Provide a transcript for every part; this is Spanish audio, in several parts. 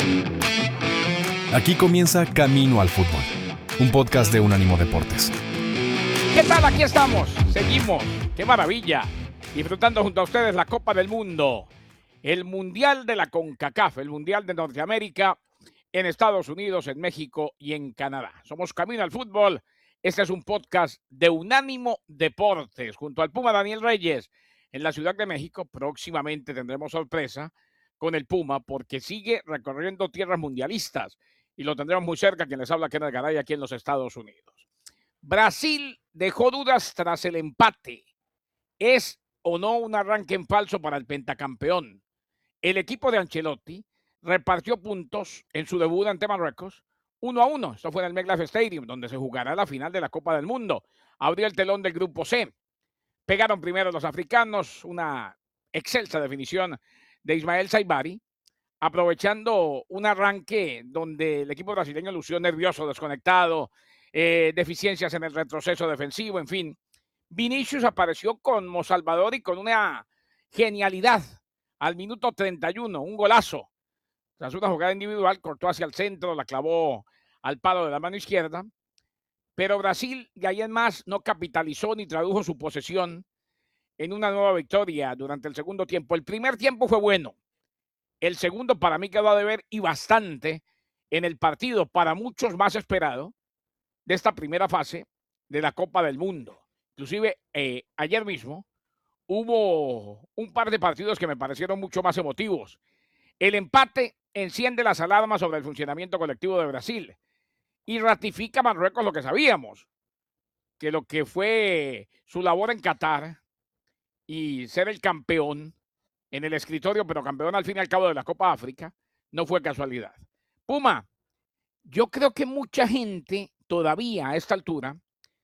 Aquí comienza Camino al Fútbol, un podcast de Unánimo Deportes. ¿Qué tal? Aquí estamos, seguimos, qué maravilla, disfrutando junto a ustedes la Copa del Mundo, el Mundial de la CONCACAF, el Mundial de Norteamérica, en Estados Unidos, en México y en Canadá. Somos Camino al Fútbol, este es un podcast de Unánimo Deportes, junto al Puma Daniel Reyes, en la Ciudad de México. Próximamente tendremos sorpresa con el Puma, porque sigue recorriendo tierras mundialistas, y lo tendremos muy cerca, quien les habla, Kenneth Garay, aquí en los Estados Unidos. Brasil dejó dudas tras el empate. ¿Es o no un arranque en falso para el pentacampeón? El equipo de Ancelotti repartió puntos en su debut ante Marruecos 1-1. Esto fue en el MetLife Stadium, donde se jugará la final de la Copa del Mundo. Abrió el telón del grupo C. Pegaron primero los africanos, una excelsa definición de Ismael Saibari, aprovechando un arranque donde el equipo brasileño lució nervioso, desconectado, deficiencias en el retroceso defensivo, en fin. Vinicius apareció como Salvador y con una genialidad al minuto 31, un golazo. Tras una jugada individual, cortó hacia el centro, la clavó al palo de la mano izquierda, pero Brasil de ahí en más no capitalizó ni tradujo su posesión en una nueva victoria durante el segundo tiempo. El primer tiempo fue bueno. El segundo para mí quedó a deber y bastante en el partido, para muchos más esperado, de esta primera fase de la Copa del Mundo. Inclusive ayer mismo hubo un par de partidos que me parecieron mucho más emotivos. El empate enciende las alarmas sobre el funcionamiento colectivo de Brasil y ratifica a Marruecos lo que sabíamos, que lo que fue su labor en Qatar y ser el campeón en el escritorio, pero campeón al fin y al cabo de la Copa África, no fue casualidad. Puma, yo creo que mucha gente todavía a esta altura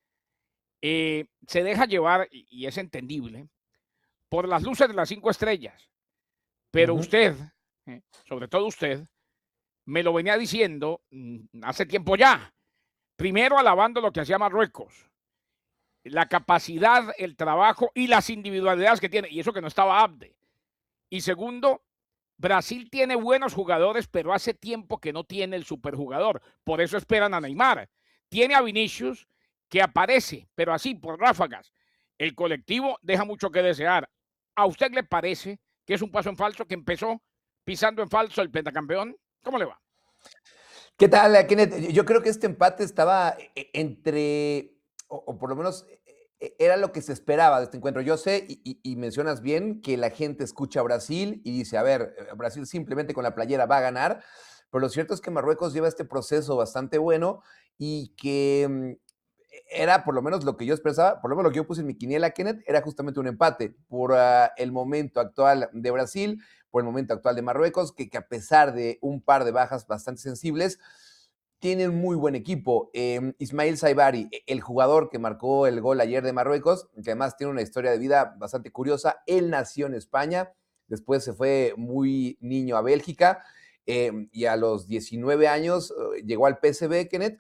se deja llevar, y es entendible, por las luces de las 5 estrellas. Pero usted, sobre todo usted, me lo venía diciendo hace tiempo ya. Primero alabando lo que hacía Marruecos, la capacidad, el trabajo y las individualidades que tiene, y eso que no estaba Abde. Y segundo, Brasil tiene buenos jugadores, pero hace tiempo que no tiene el superjugador. Por eso esperan a Neymar. Tiene a Vinicius, que aparece, pero así, por ráfagas. El colectivo deja mucho que desear. ¿A usted le parece que es un paso en falso, que empezó pisando en falso el pentacampeón? ¿Cómo le va? ¿Qué tal, Kenneth? Yo creo que este empate estaba entre, o por lo menos era lo que se esperaba de este encuentro. Yo sé, y mencionas bien, que la gente escucha a Brasil y dice, a ver, Brasil simplemente con la playera va a ganar, pero lo cierto es que Marruecos lleva este proceso bastante bueno y que era por lo menos lo que yo expresaba, por lo menos lo que yo puse en mi quiniela, Kenneth, era justamente un empate por el momento actual de Brasil, por el momento actual de Marruecos, que a pesar de un par de bajas bastante sensibles, tienen muy buen equipo. Ismael Saibari, el jugador que marcó el gol ayer de Marruecos, que además tiene una historia de vida bastante curiosa. Él nació en España, después se fue muy niño a Bélgica y a los 19 años llegó al PSV, Kenneth.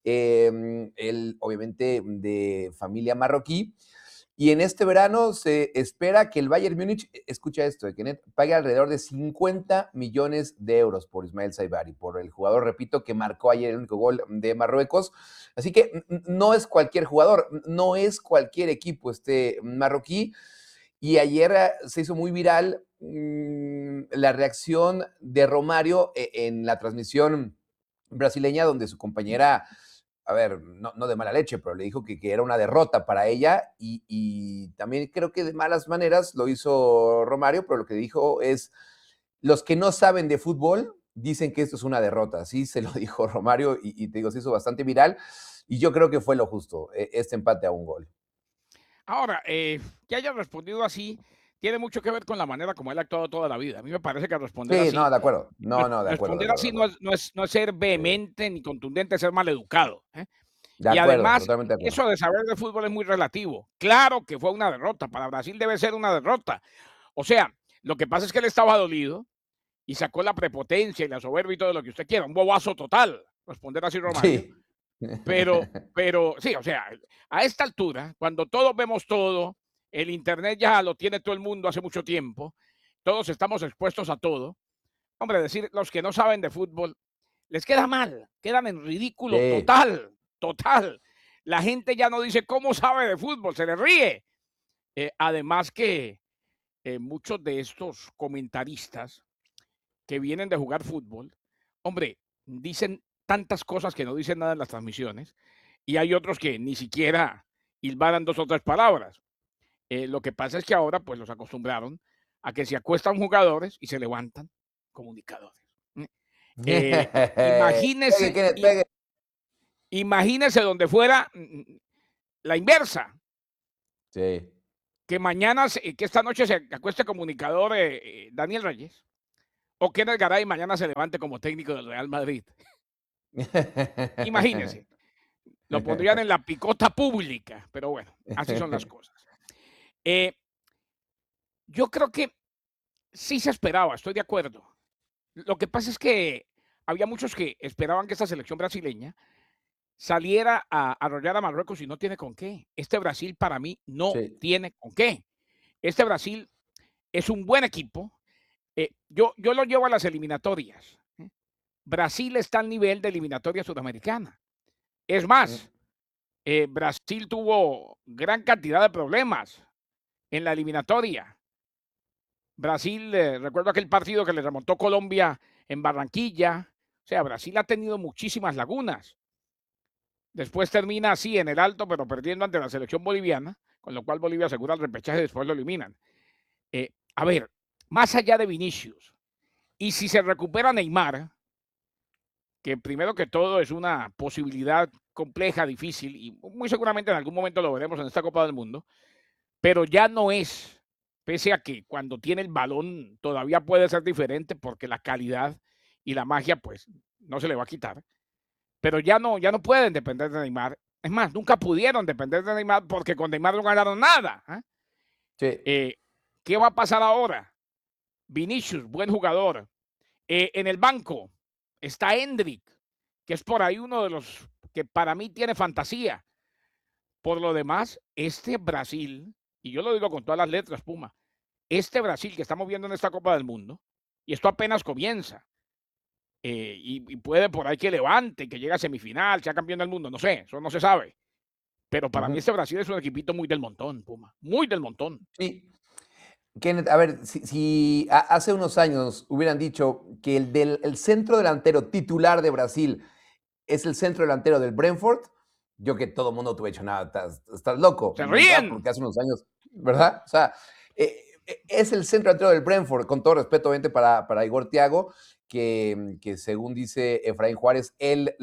Él obviamente de familia marroquí. Y en este verano se espera que el Bayern Múnich, escucha esto, Kenneth, pague alrededor de 50 millones de euros por Ismael Saibari, por el jugador, repito, que marcó ayer el único gol de Marruecos. Así que no es cualquier jugador, no es cualquier equipo este marroquí. Y ayer se hizo muy viral la reacción de Romario en la transmisión brasileña, donde su compañera, a ver, no de mala leche, pero le dijo que era una derrota para ella y también creo que de malas maneras lo hizo Romario, pero lo que dijo es, los que no saben de fútbol dicen que esto es una derrota. Así se lo dijo Romario y te digo, se hizo bastante viral y yo creo que fue lo justo, este empate a un gol. Ahora, que haya respondido así tiene mucho que ver con la manera como él ha actuado toda la vida. A mí me parece que responder Sí, así, no, de acuerdo. No, de acuerdo, de responder acuerdo, así de acuerdo. no es ser vehemente ni contundente, es ser maleducado. De Y acuerdo, además, totalmente de acuerdo. eso de saber de fútbol es muy relativo. Claro que fue una derrota, para Brasil debe ser una derrota. O sea, lo que pasa es que él estaba dolido y sacó la prepotencia y la soberbia y todo lo que usted quiera, un bobazo total, responder así Romario. Sí. Pero sí, o sea, a esta altura, cuando todos vemos todo, el internet ya lo tiene todo el mundo hace mucho tiempo, todos estamos expuestos a todo. hombre, decir los que no saben de fútbol, les queda mal, quedan en ridículo Sí. total, total. La gente ya no dice cómo sabe de fútbol, se le ríe. Además que muchos de estos comentaristas que vienen de jugar fútbol, hombre, dicen tantas cosas que no dicen nada en las transmisiones y hay otros que ni siquiera hilvanan 2 o 3 palabras. Lo que pasa es que ahora, pues, los acostumbraron a que se acuestan jugadores y se levantan comunicadores. Mm, Pegue, imagínese Kenneth, pegue. imagínese donde fuera, la inversa, Sí. que mañana que esta noche se acueste comunicador, Daniel Reyes, o Kenneth Garay mañana se levante como técnico del Real Madrid. Imagínese, lo pondrían en la picota pública, pero bueno, así son las cosas. Eh, yo creo que sí se esperaba, estoy de acuerdo. Lo que pasa es que había muchos que esperaban que esta selección brasileña saliera a arrollar a Marruecos y no tiene con qué. Este Brasil para mí no Sí. tiene con qué. Este Brasil es un buen equipo. Yo lo llevo a las eliminatorias. Brasil está al nivel de eliminatoria sudamericana. Es más, Brasil tuvo gran cantidad de problemas en la eliminatoria. Brasil, recuerdo aquel partido que le remontó Colombia en Barranquilla. O sea, Brasil ha tenido muchísimas lagunas. Después termina así en el alto, pero perdiendo ante la selección boliviana, con lo cual Bolivia asegura el repechaje y después lo eliminan. A ver, más allá de Vinicius, y si se recupera Neymar, que primero que todo es una posibilidad compleja, difícil, y muy seguramente en algún momento lo veremos en esta Copa del Mundo, pero ya no es, pese a que cuando tiene el balón todavía puede ser diferente porque la calidad y la magia pues no se le va a quitar, pero ya no pueden depender de Neymar. Es más, nunca pudieron depender de Neymar porque con Neymar no ganaron nada. Sí. ¿Qué va a pasar ahora? Vinicius, buen jugador. En el banco está Endrick, que es por ahí uno de los que para mí tiene fantasía. Por lo demás, este Brasil, y yo lo digo con todas las letras, Puma, este Brasil que estamos viendo en esta Copa del Mundo, y esto apenas comienza, y puede por ahí que levante, que llegue a semifinal, sea campeón del mundo, no sé, eso no se sabe. Pero para mí Ujú. este Brasil es un equipito muy del montón, Puma, muy del montón. Sí. Kenneth, a ver, si hace unos años hubieran dicho que el centro delantero titular de Brasil es el centro delantero del Brentford, yo que todo el mundo te hubiera dicho, nada, estás loco, ¡Se ¿verdad? ríen! Porque hace unos años, ¿verdad? O sea, es el centro delantero del Brentford, con todo respeto, obviamente, para Igor Thiago, que según dice Efraín Juárez, él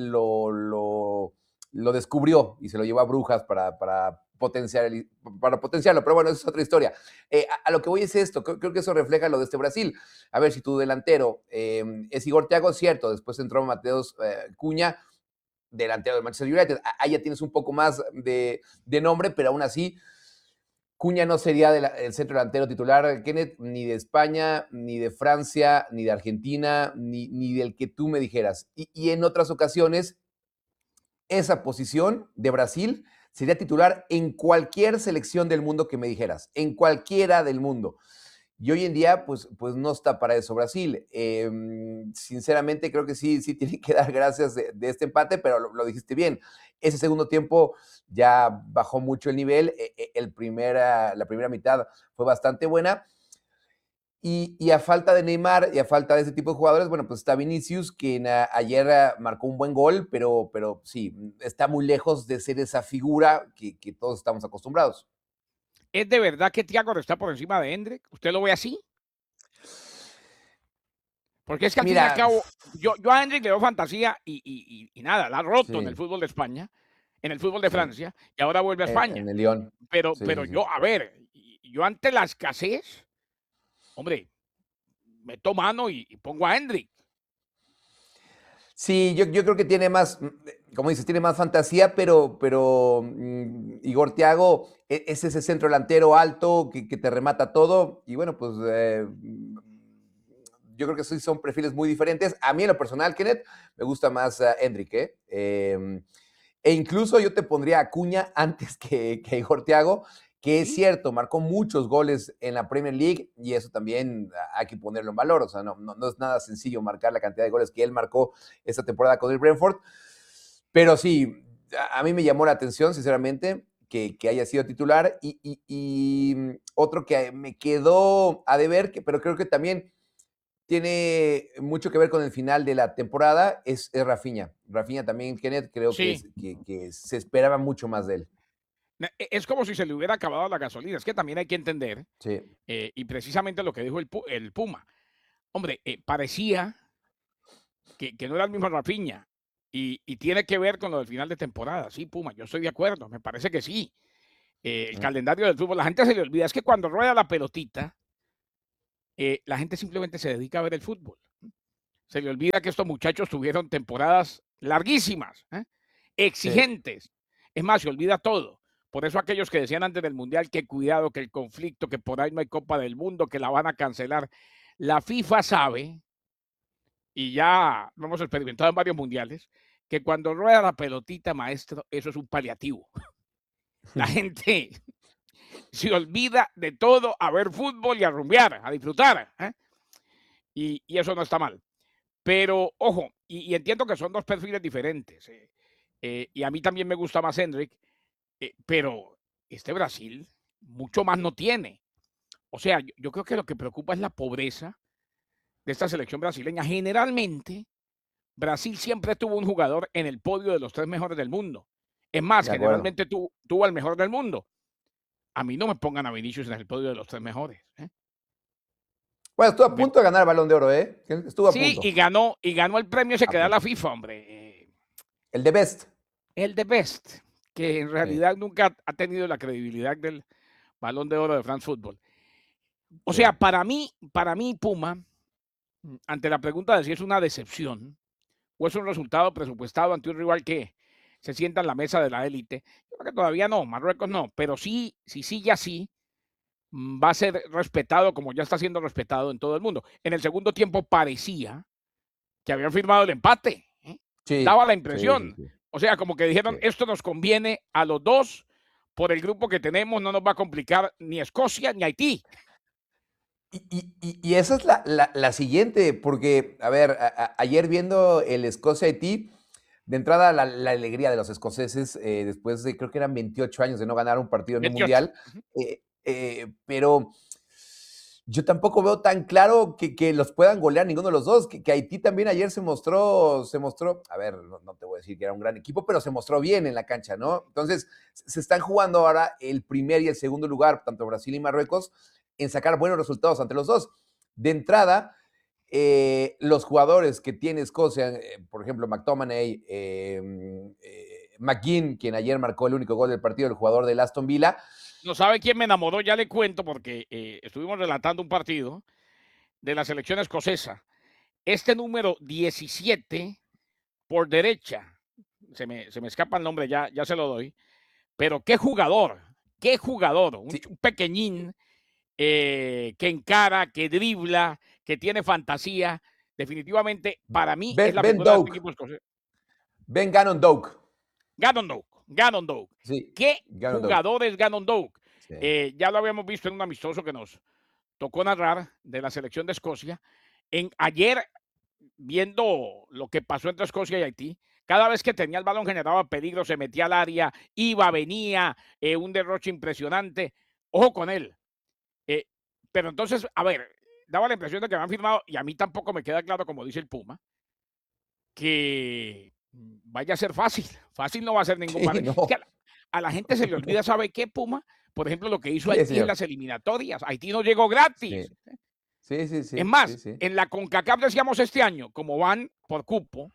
lo descubrió y se lo llevó a Brujas para potenciarlo, pero bueno, eso es otra historia. A lo que voy es esto, creo que eso refleja lo de este Brasil. A ver, si tu delantero es Igor Thiago, cierto, después entró Mateus Cunha, delantero del Manchester United. Ahí ya tienes un poco más de nombre, pero aún así, Cunha no sería el centro delantero titular, Kenneth, ni de España, ni de Francia, ni de Argentina, ni del que tú me dijeras. Y en otras ocasiones, esa posición de Brasil sería titular en cualquier selección del mundo que me dijeras, en cualquiera del mundo. Y hoy en día, pues no está para eso Brasil. Sinceramente, creo que sí tiene que dar gracias de este empate, pero lo dijiste bien. Ese segundo tiempo ya bajó mucho el nivel. La primera mitad fue bastante buena. Y a falta de Neymar y a falta de ese tipo de jugadores, bueno, pues está Vinicius, quien ayer marcó un buen gol, pero sí, está muy lejos de ser esa figura que todos estamos acostumbrados. ¿Es de verdad que Thiago está por encima de Endrick? ¿Usted lo ve así? Porque es que al fin y al Mira, cabo, yo a Endrick le doy fantasía y nada, la ha roto en el sí, fútbol de España, en el fútbol de sí, Francia y ahora vuelve a España. en el Lyon. Sí, Pero sí, sí. yo, a ver, yo ante la escasez, hombre, meto mano y pongo a Endrick. Sí, yo creo que tiene más, como dices, tiene más fantasía, pero Igor Thiago es ese centro delantero alto que te remata todo. Y bueno, pues yo creo que sí son perfiles muy diferentes. A mí en lo personal, Kenneth, me gusta más Endrick, ¿eh? E incluso yo te pondría a Acuña antes que Igor Thiago. que es Sí, cierto, marcó muchos goles en la Premier League y eso también hay que ponerlo en valor. O sea, no es nada sencillo marcar la cantidad de goles que él marcó esta temporada con el Brentford. Pero sí, a mí me llamó la atención, sinceramente, que haya sido titular. Y otro que me quedó a deber, pero creo que también tiene mucho que ver con el final de la temporada, es Rafinha. Rafinha también, Kenneth, creo sí. que se esperaba mucho más de él. Es como si se le hubiera acabado la gasolina. Es que también hay que entender, Sí, y precisamente lo que dijo el Puma. Hombre, parecía que no era el mismo Rafinha. Y tiene que ver con lo del final de temporada. Sí, Puma, yo estoy de acuerdo. Me parece que sí. El mm, calendario del fútbol, la gente se le olvida. Es que cuando rueda la pelotita, la gente simplemente se dedica a ver el fútbol. Se le olvida que estos muchachos tuvieron temporadas larguísimas, sí. exigentes. Es más, se olvida todo. Por eso aquellos que decían antes del Mundial que cuidado, que el conflicto, que por ahí no hay Copa del Mundo, que la van a cancelar. La FIFA sabe, y ya lo hemos experimentado en varios mundiales, que cuando rueda la pelotita, maestro, eso es un paliativo. La gente se olvida de todo a ver fútbol y a rumbear, a disfrutar. Y eso no está mal. Pero, ojo, y entiendo que son dos perfiles diferentes. Y a mí también me gusta más Hendrick, pero este Brasil mucho más no tiene. O sea, yo creo que lo que preocupa es la pobreza de esta selección brasileña. Generalmente, Brasil siempre tuvo un jugador en el podio de los 3 mejores del mundo. Es más, De acuerdo. generalmente tuvo al mejor del mundo. A mí no me pongan a Vinicius en el podio de los 3 mejores. Bueno, estuvo a Me- punto de ganar el Balón de Oro, ¿eh? Estuvo a sí, punto. y ganó el premio ese A que da la punto. FIFA, hombre. El de Best. El de Best, que en Sí, realidad nunca ha tenido la credibilidad del Balón de Oro de France Football. O sí. sea, para mí Puma, ante la pregunta de si es una decepción o es un resultado presupuestado ante un rival que se sienta en la mesa de la élite, yo creo que todavía no, Marruecos no, pero sí, ya sí, va a ser respetado como ya está siendo respetado en todo el mundo. En el segundo tiempo parecía que habían firmado el empate, daba Sí, la sí, sí, impresión. sí, O sea, como que dijeron, sí. esto nos conviene a los dos, por el grupo que tenemos, no nos va a complicar ni Escocia ni Haití. Y esa es la siguiente, porque, a ver, ayer viendo el Escocia-Haití, de entrada la alegría de los escoceses, después de creo que eran 28 años de no ganar un partido en un 28. mundial, pero yo tampoco veo tan claro que los puedan golear ninguno de los dos, que Haití también ayer se mostró, a ver, no te voy a decir que era un gran equipo, pero se mostró bien en la cancha, ¿no? Entonces, se están jugando ahora el primer y el segundo lugar, tanto Brasil y Marruecos, en sacar buenos resultados ante los dos. De entrada, los jugadores que tiene Escocia, por ejemplo, McTominay, McGinn, quien ayer marcó el único gol del partido, el jugador del Aston Villa. No sabe quién me enamoró, ya le cuento, porque estuvimos relatando un partido de la selección escocesa. Este número 17 por derecha, se me escapa el nombre, ya se lo doy, pero qué jugador, Sí, un pequeñín que encara, que dribla, que tiene fantasía. Definitivamente, para mí es la Ben figura de este Doak, equipo escocés. Ben Gannon Doak. Gannon Doak. Sí, ¿Qué Gannon Doak. jugador es Gannon Doak? Sí. Ya lo habíamos visto en un amistoso que nos tocó narrar de la selección de Escocia. Ayer, viendo lo que pasó entre Escocia y Haití, cada vez que tenía el balón generaba peligro, se metía al área, iba, venía, un derroche impresionante. Ojo con él. Eh, pero entonces, a ver, daba la impresión de que me han firmado, y a mí tampoco me queda claro, como dice el Puma, que vaya a ser fácil. Fácil no va a ser ningún Sí, partido. Es que no. a la gente se le olvida, ¿sabe qué, Puma? Por ejemplo, lo que hizo Sí, Haití en señor. las eliminatorias. Haití no llegó Sí, gratis. sí, sí, Es sí, sí, más, sí. en la CONCACAF decíamos este año, como van por cupo,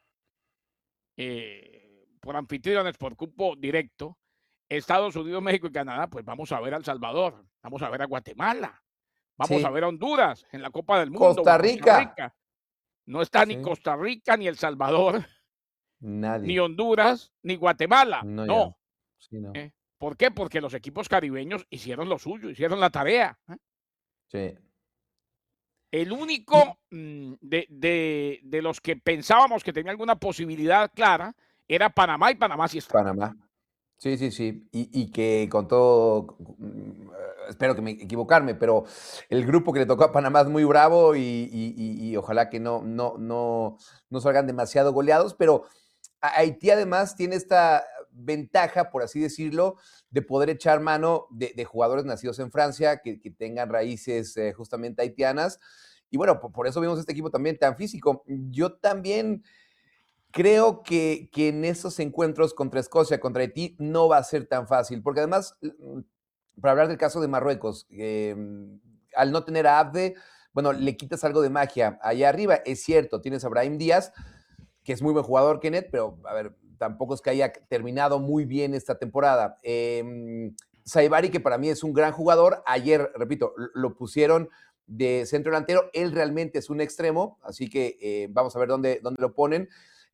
por anfitriones, por cupo directo, Estados Unidos, México y Canadá, pues vamos a ver a El Salvador, vamos a ver a Guatemala, vamos a ver Sí. a Honduras en la Copa del Mundo o Costa a Costa Rica. Rica. No está ni Sí. Costa Rica, ni El Salvador, ni Nadie. Honduras, ni Guatemala. No, ya. No. Sí, no. ¿Por qué? Porque los equipos caribeños hicieron lo suyo, hicieron la tarea. Sí. El Y único de los que pensábamos que tenía alguna posibilidad clara era Panamá, y Panamá sí está. Panamá. Sí, sí, sí. Y que con todo, espero que me equivocarme, pero el grupo que le tocó a Panamá es muy bravo y ojalá que no salgan demasiado goleados, pero Haití además tiene esta ventaja, por así decirlo, de poder echar mano de jugadores nacidos en Francia, que tengan raíces justamente haitianas. Y bueno, por eso vimos este equipo también tan físico. Yo también creo que en esos encuentros contra Escocia, contra Haití, no va a ser tan fácil, porque además, para hablar del caso de Marruecos, al no tener a Abde, bueno, le quitas algo de magia allá arriba. Es cierto, tienes a Brahim Díaz, que es muy buen jugador, Kenneth, pero a ver, tampoco es que haya terminado muy bien esta temporada. Saibari, que para mí es un gran jugador, ayer, repito, lo pusieron de centro delantero, él realmente es un extremo, así que vamos a ver dónde lo ponen.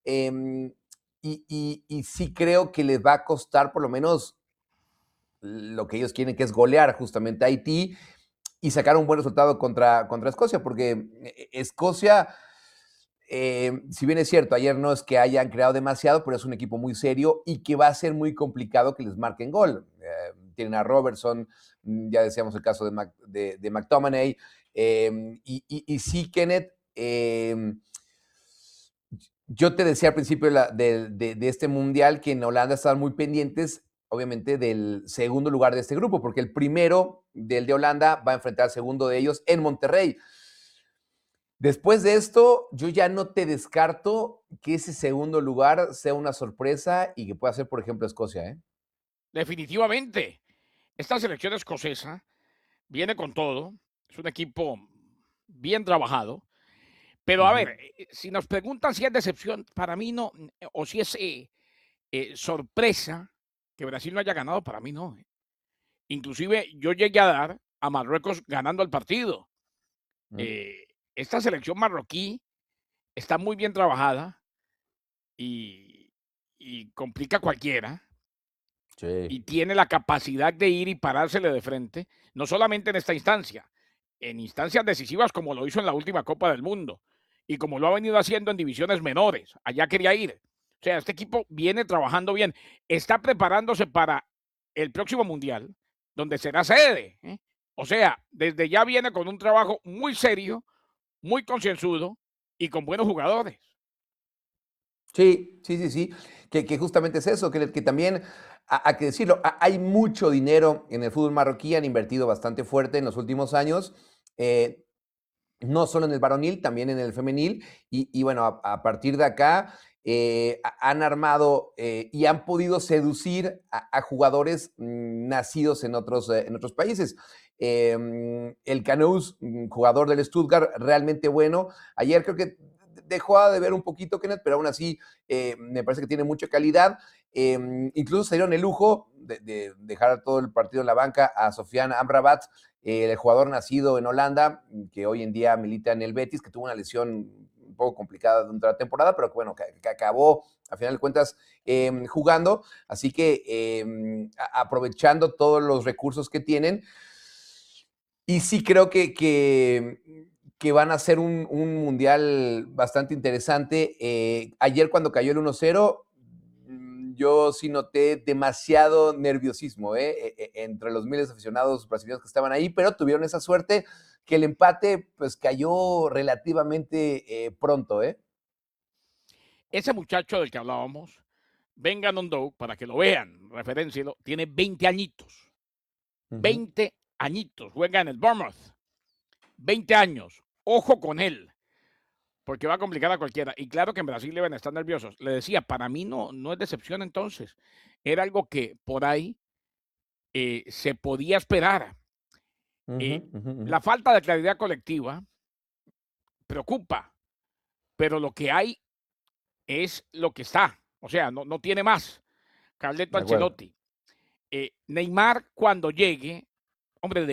Y sí creo que les va a costar por lo menos lo que ellos quieren, que es golear justamente a Haití y sacar un buen resultado contra Escocia, porque Escocia, si bien es cierto, ayer no es que hayan creado demasiado, pero es un equipo muy serio y que va a ser muy complicado que les marquen gol. Tienen a Robertson, ya decíamos el caso de McTominay, y sí, Kenneth, yo te decía al principio de este mundial que en Holanda estaban muy pendientes, obviamente, del segundo lugar de este grupo, porque el primero del de Holanda va a enfrentar al segundo de ellos en Monterrey. Después de esto, yo ya no te descarto que ese segundo lugar sea una sorpresa y que pueda ser, por ejemplo, Escocia, ¿eh? Definitivamente. Esta selección escocesa viene con todo. Es un equipo bien trabajado. Pero a ver, si nos preguntan si es decepción, para mí no, o si es sorpresa que Brasil no haya ganado, para mí no. Inclusive yo llegué a dar a Marruecos ganando el partido. Eh, Esta selección marroquí está muy bien trabajada y complica a cualquiera y Sí. tiene la capacidad de ir y parársele de frente, no solamente en esta instancia, en instancias decisivas como lo hizo en la última Copa del Mundo y como lo ha venido haciendo en divisiones menores. Allá quería ir. O sea, este equipo viene trabajando bien, está preparándose para el próximo Mundial, donde será sede, ¿eh? O sea, desde ya viene con un trabajo muy serio, muy concienzudo y con buenos jugadores. Sí, sí, sí, sí, que justamente es eso, que también, hay que decirlo, hay mucho dinero en el fútbol marroquí, han invertido bastante fuerte en los últimos años, no solo en el varonil, también en el femenil, y bueno, a partir de acá han armado y han podido seducir a jugadores nacidos en otros países. El Canous, jugador del Stuttgart, realmente bueno. Ayer creo que dejó de ver un poquito, Kenneth, pero aún así me parece que tiene mucha calidad. Incluso se dieron el lujo de dejar todo el partido en la banca a Sofiane Amrabat, el jugador nacido en Holanda, que hoy en día milita en el Betis, que tuvo una lesión un poco complicada durante la temporada, pero que bueno, que acabó a final de cuentas jugando. Así que aprovechando todos los recursos que tienen. Y sí creo que van a ser un mundial bastante interesante. Ayer cuando cayó el 1-0, yo sí noté demasiado nerviosismo entre los miles de aficionados brasileños que estaban ahí, pero tuvieron esa suerte que el empate pues cayó relativamente pronto. Ese muchacho del que hablábamos, Venga Nondou, para que lo vean, referencielo, tiene 20 añitos. Ujú. 20 añitos. Juega en el Bournemouth. 20 años. Ojo con él, porque va a complicar a cualquiera. Y claro que en Brasil deben estar nerviosos. Le decía, para mí no es decepción entonces. Era algo que por ahí se podía esperar. Ujú, ujú, ujú. La falta de claridad colectiva preocupa, pero lo que hay es lo que está. O sea, no tiene más. Carleto De acuerdo. Ancelotti. Neymar, cuando llegue, hombre,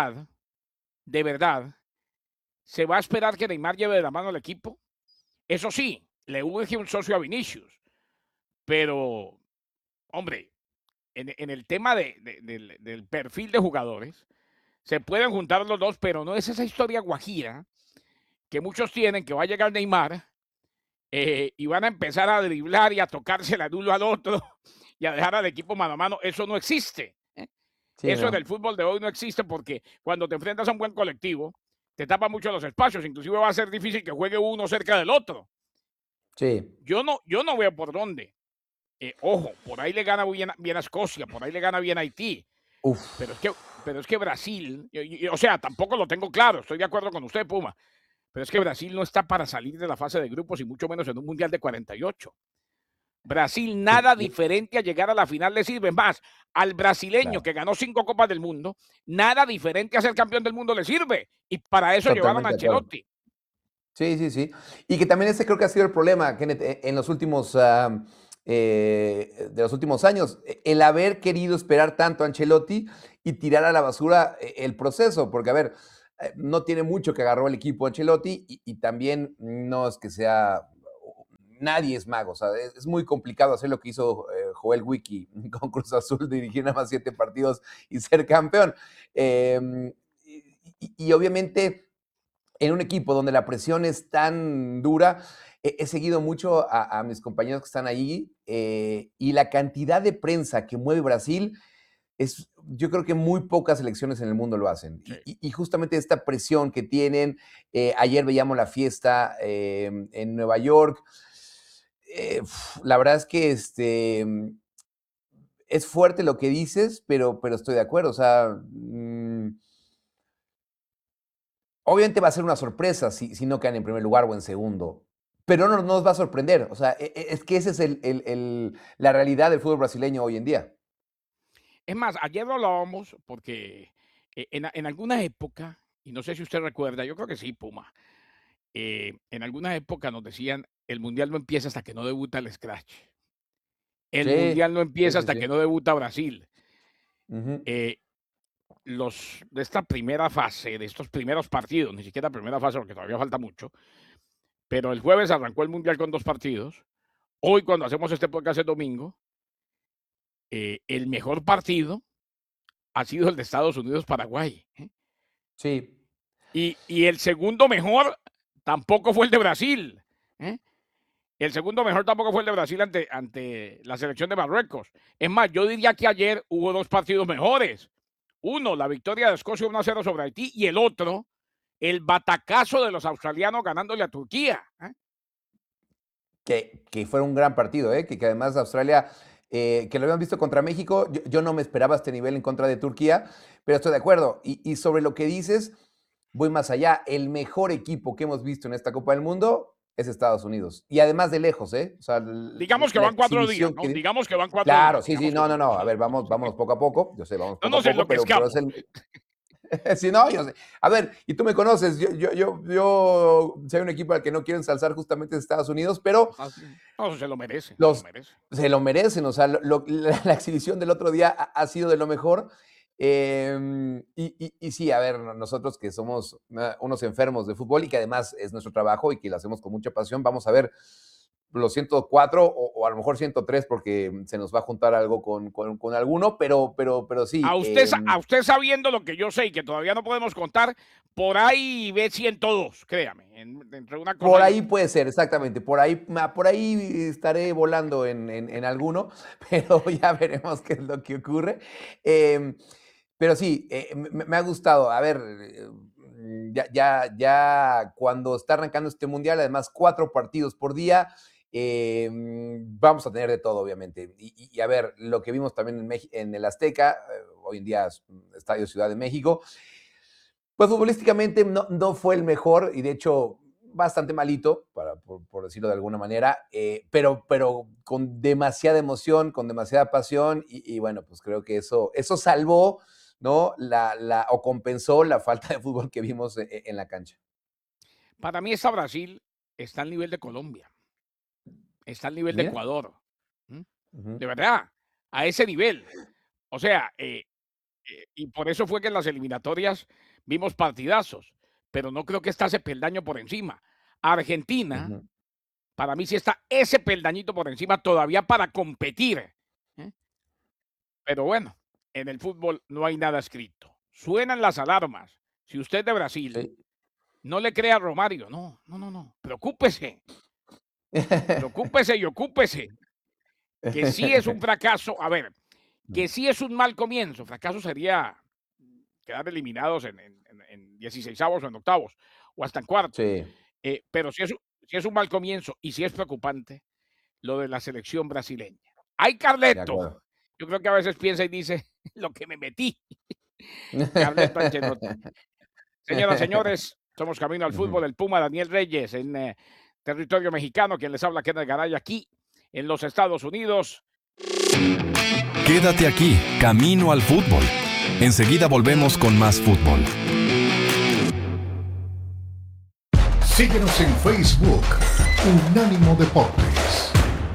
de verdad, se va a esperar que Neymar lleve de la mano al equipo. Eso sí, le urge un socio a Vinicius, pero, hombre, en el tema del perfil de jugadores, se pueden juntar los dos, pero no es esa historia guajira que muchos tienen, que va a llegar Neymar y van a empezar a driblar y a tocarse el uno al otro y a dejar al equipo mano a mano. Eso no existe. Sí, Eso en ¿no? el fútbol de hoy no existe porque cuando te enfrentas a un buen colectivo, te tapa mucho los espacios. Inclusive va a ser difícil que juegue uno cerca del otro. Sí. Yo no veo por dónde. Ojo, por ahí le gana bien a Escocia, por ahí le gana bien a Haití. Pero es Uf. que, pero es que Brasil, o sea, tampoco lo tengo claro, estoy de acuerdo con usted, Puma, pero es que Brasil no está para salir de la fase de grupos y mucho menos en un mundial de 48. Brasil Y, nada y- diferente a llegar a la final le sirve. Más, al brasileño claro, que ganó 5 Copas del Mundo, nada diferente a ser campeón del mundo le sirve. Y para eso llevaron a totalmente de acuerdo. Ancelotti. Sí, sí, sí. Y que también ese creo que ha sido el problema, Kenneth, en los últimos, de los últimos años, el haber querido esperar tanto a Ancelotti y tirar a la basura el proceso, porque a ver, no tiene mucho que agarró el equipo Ancelotti y también no es que sea, nadie es mago, o sea, es muy complicado hacer lo que hizo Joel Wiki con Cruz Azul, dirigir nada más 7 partidos y ser campeón. Y obviamente en un equipo donde la presión es tan dura, he seguido mucho a mis compañeros que están ahí y la cantidad de prensa que mueve Brasil es, yo creo que muy pocas selecciones en el mundo lo hacen. Sí. Y justamente esta presión que tienen, ayer veíamos la fiesta en Nueva York, la verdad es que es fuerte lo que dices, pero estoy de acuerdo, o sea, obviamente va a ser una sorpresa si no quedan en primer lugar o en segundo, pero no nos va a sorprender. O sea, es que esa es la realidad del fútbol brasileño hoy en día. Es más, ayer lo hablábamos porque en alguna época, y no sé si usted recuerda, yo creo que sí, Puma, en alguna época nos decían, el Mundial no empieza hasta que no debuta el Scratch. El Sí, Mundial no sí, empieza sí, hasta que sí. no debuta Brasil. Ujú. Eh, los de esta primera fase, de estos primeros partidos, ni siquiera primera fase porque todavía falta mucho, pero el jueves arrancó el Mundial con 2 partidos. Hoy, cuando hacemos este podcast el domingo, el mejor partido ha sido el de Estados Unidos-Paraguay. Sí, Y el segundo mejor tampoco fue el de Brasil. ¿eh? El segundo mejor tampoco fue el de Brasil ante la selección de Marruecos. Es más, yo diría que ayer hubo 2 partidos mejores. Uno, la victoria de Escocia 1-0 sobre Haití, y el otro, el batacazo de los australianos ganándole a Turquía. que fue un gran partido, ¿eh? Que además Australia, que lo habíamos visto contra México, yo no me esperaba este nivel en contra de Turquía, pero estoy de acuerdo. Y sobre lo que dices, voy más allá. El mejor equipo que hemos visto en esta Copa del Mundo es Estados Unidos. Y además de lejos, ¿eh? O sea, Digamos que la van 4 días, exhibición ¿no? que... Digamos que van 4 días. Claro, sí, sí, Digamos que no, no, van no. A 4 ver, días. vamos poco a poco. Yo sé, vamos No poco a nos poco, pero es enloquezcamos. el, si no, yo sé. A ver, y tú me conoces, si hay un equipo al que no quiero ensalzar justamente es Estados Unidos, pero No, se lo merece, se lo los merece. se lo merecen, o sea, la exhibición del otro día ha sido de lo mejor. Y sí, a ver, nosotros que somos unos enfermos de fútbol y que además es nuestro trabajo y que lo hacemos con mucha pasión, vamos a ver los 104 o a lo mejor 103 porque se nos va a juntar algo con alguno, pero sí. A usted sabiendo lo que yo sé y que todavía no podemos contar, por ahí ve 102, créame, entre una cosa Por y ahí otra. puede ser, exactamente. Por ahí estaré volando en alguno, pero ya veremos qué es lo que ocurre. Pero sí, me ha gustado. A ver, ya cuando está arrancando este mundial, además 4 partidos por día, vamos a tener de todo, obviamente. Y a ver, lo que vimos también en el Azteca, hoy en día es Estadio Ciudad de México, pues futbolísticamente no fue el mejor y de hecho bastante malito, por decirlo de alguna manera, pero con demasiada emoción, con demasiada pasión y bueno, pues creo que eso salvó, ¿no? O compensó la falta de fútbol que vimos en la cancha. Para mí esta Brasil está al nivel de Colombia, está al nivel de Mira. Ecuador. ¿m? Ujú. De verdad, a ese nivel. O sea, y por eso fue que en las eliminatorias vimos partidazos, pero no creo que está ese peldaño por encima. Argentina, Ujú. para mí sí está ese peldañito por encima todavía para competir. ¿eh? Pero bueno, en el fútbol no hay nada escrito. Suenan las alarmas. Si usted es de Brasil, Sí. no le crea a Romario. No, no, no, no. Preocúpese. Preocúpese y ocúpese. que sí es un fracaso. A ver, que sí es un mal comienzo. Fracaso sería quedar eliminados en 16avos o en octavos, o hasta en cuartos. Sí. Pero sí es un mal comienzo y sí es preocupante lo de la selección brasileña. ¡Ay, Carleto! Yo creo que a veces piensa y dice, lo que me metí. Carleto Ancelotti. Señoras, señores, somos Camino al Fútbol. El Puma Daniel Reyes en territorio mexicano. Quien les habla, Kenneth Garay, aquí en los Estados Unidos. Quédate aquí, Camino al Fútbol. Enseguida volvemos con más fútbol. Síguenos en Facebook, Unánimo Deportes.